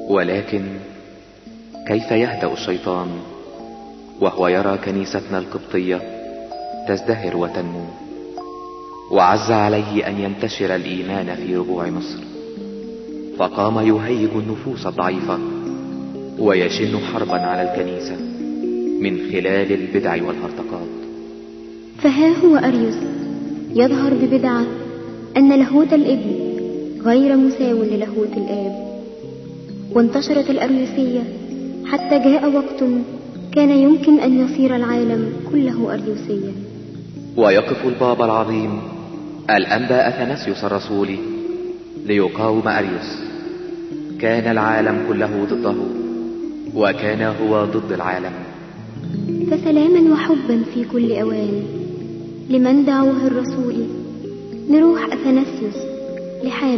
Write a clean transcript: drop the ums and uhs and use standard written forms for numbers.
ولكن كيف يهدأ الشيطان وهو يرى كنيستنا القبطية تزدهر وتنمو؟ وعز عليه أن ينتشر الإيمان في ربوع مصر، فقام يهيج النفوس الضعيفة ويشن حربا على الكنيسة من خلال البدع والهرطقات. فها هو أريوس يظهر ببدعة أن لاهوت الابن غير مساو للاهوت الآب، وانتشرت الأريوسية حتى جاء وقت كان يمكن أن يصير العالم كله أريوسيا. ويقف البابا العظيم الأنبا أثناسيوس الرسولي ليقاوم أريوس. كان العالم كله ضده وكان هو ضد العالم. فسلاما وحبا في كل أوان لمن دعوه الرسول، نروح أثناسيوس لحامل